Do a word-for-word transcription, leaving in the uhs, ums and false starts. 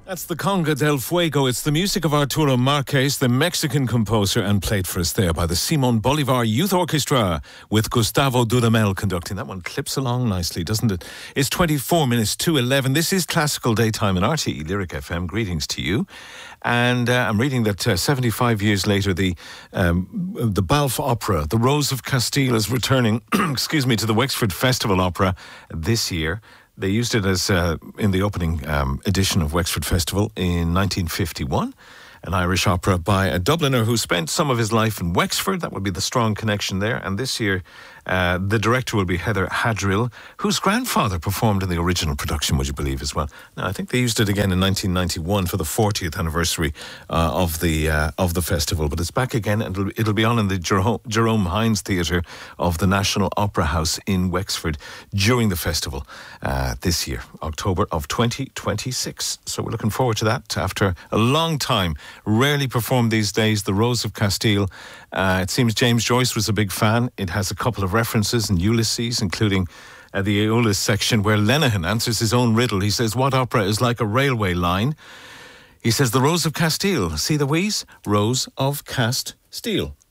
That's the Conga del Fuego. It's the music of Arturo Marquez, the Mexican composer, and played for us there by the Simon Bolivar Youth Orchestra with Gustavo Dudamel conducting. That one clips along nicely, doesn't it? It's twenty-four minutes to eleven. This is Classical Daytime in R T E Lyric F M. Greetings to you. And uh, I'm reading that uh, seventy-five years later, the um, the Balfe Opera, The Rose of Castile, is returning, excuse me, to the Wexford Festival Opera this year. They used it as uh, in the opening um, edition of Wexford Festival in nineteen fifty-one. An Irish opera by a Dubliner who spent some of his life in Wexford. That would be the strong connection there. And this year, uh, the director will be Heather Hadrill, whose grandfather performed in the original production, would you believe, as well. Now, I think they used it again in nineteen ninety-one for the fortieth anniversary uh, of the uh, of the festival. But it's back again, and it'll, it'll be on in the Jerome, Jerome Hines Theatre of the National Opera House in Wexford during the festival uh, this year, October of twenty twenty-six. So we're looking forward to that after a long time. Rarely performed these days, The Rose of Castile. Uh, it seems James Joyce was a big fan. It has a couple of references in Ulysses, including uh, the Aeolus section where Lenehan answers his own riddle. He says, what opera is like a railway line? He says, The Rose of Castile. See the wheeze? Rose of Cast Steel.